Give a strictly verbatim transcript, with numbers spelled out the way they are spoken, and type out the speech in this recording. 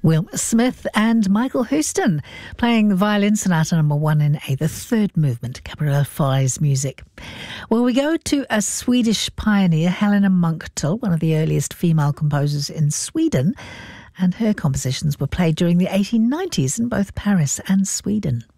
Will Smith and Michael Houston playing the Violin Sonata number one in A, the third movement, Cabrera Fi's music. Well, we go to a Swedish pioneer, Helena Munktel, one of the earliest female composers in Sweden, and her compositions were played during the eighteen nineties in both Paris and Sweden.